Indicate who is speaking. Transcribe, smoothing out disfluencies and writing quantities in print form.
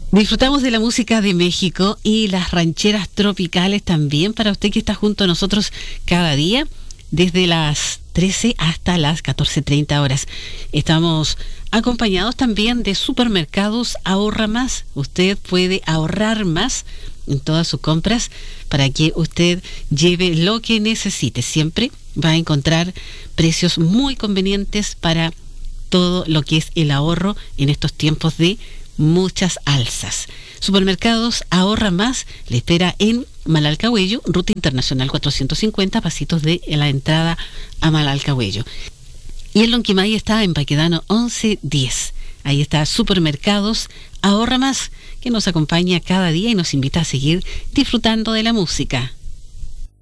Speaker 1: Disfrutamos de la música de México y las rancheras tropicales también para usted que está junto a nosotros cada día, desde las 13 hasta las 14:30 horas. Estamos acompañados también de Supermercados Ahorra Más. Usted puede ahorrar más en todas sus compras para que usted lleve lo que necesite. Siempre va a encontrar precios muy convenientes para todo lo que es el ahorro en estos tiempos de muchas alzas. Supermercados Ahorra Más le espera en Malalcahuello, Ruta Internacional 450, pasitos de la entrada a Malalcahuello. Y en Lonquimay está en Baquedano 1110. Ahí está Supermercados Ahorra Más, que nos acompaña cada día y nos invita a seguir disfrutando de la música.